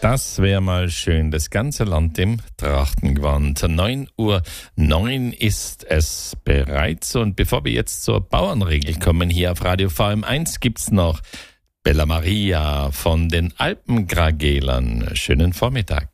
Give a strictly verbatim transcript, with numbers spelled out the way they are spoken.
Das wäre mal schön, das ganze Land im Trachtengewand. neun Uhr neun ist es bereits. Und bevor wir jetzt zur Bauernregel kommen, hier auf Radio V M eins gibt's noch Bella Maria von den Alpengragelern. Schönen Vormittag.